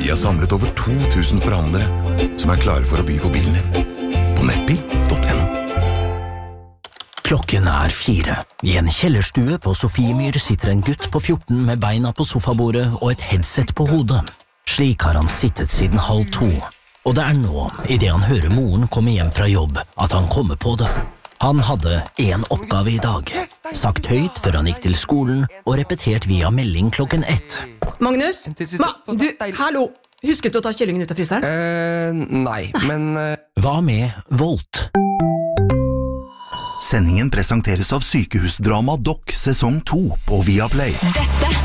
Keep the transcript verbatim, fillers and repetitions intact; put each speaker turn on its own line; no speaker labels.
Vi har samlet over to tusen forhandlere som er klare for å by på bilen din. På nettbil punktum no.
Klokken er fire. I en kjellerstue på Sofiemyr sitter en gutt på fjorten med beina på sofabordet og et headset på hodet. Slik har han sittet siden halv to. Og det er nå, i det han hører moren komme hjem fra jobb, at han kommer på det. Han hadde en oppgave i dag, sagt høyt før han gikk til skolen og repetert via melding klokken ett.
Magnus? Ma, du, hallo! Husket du å ta kyllingen ut av fryseren?
Eh, nei, men... Uh...
Hva med Volt?
Sendingen presenteres av sykehusdrama Doc sesong to på Viaplay.
Dette